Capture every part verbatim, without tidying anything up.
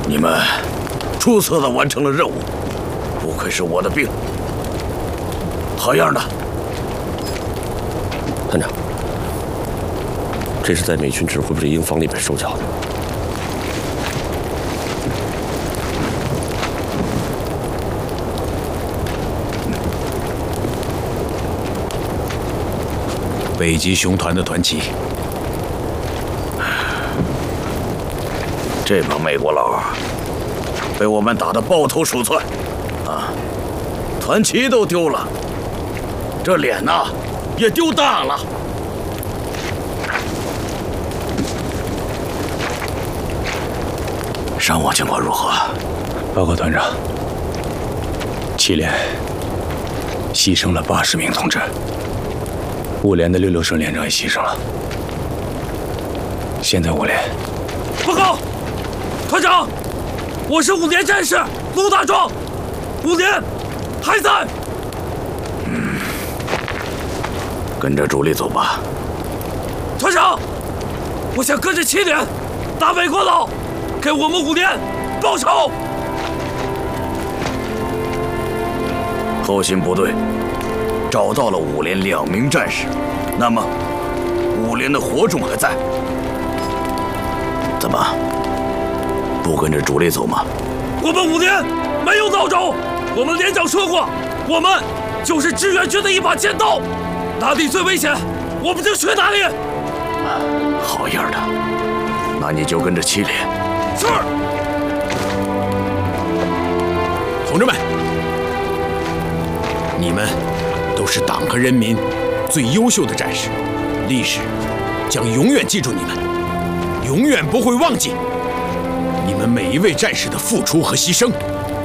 你们出色的完成了任务，不愧是我的兵，好样的！ 团长，这是在美军指挥部的营房里边收缴的。 北极熊团的团旗。 这帮美国佬被我们打得抱头鼠窜，啊，团旗都丢了，这脸呐也丢大了。伤亡情况如何？ 报告团长，七连牺牲了八十名同志，五连的六六顺连长也牺牲了。现在五连， 报告，团长，我是五连战士陆大壮，五连还在。 嗯，跟着主力走吧。 团长，我想跟着七连打美国佬，给我们五连报仇。 后勤部队找到了五连两名战士，那么五连的火种还在。怎么不跟着主力走吗？ 我们五连没有孬种，我们连长说过，我们就是志愿军的一把尖刀，哪里最危险，我们就去哪里。 好样的，那你就跟着七连。 是。 同志们，你们都是党和人民最优秀的战士，历史将永远记住你们，永远不会忘记你们每一位战士的付出和牺牲。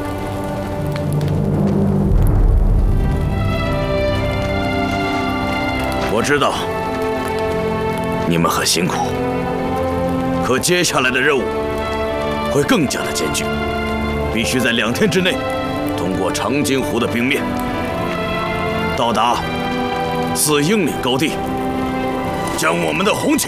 我知道你们很辛苦，可接下来的任务会更加的艰巨，必须在两天之内通过长津湖的冰面，到达四英里高地，将我们的红旗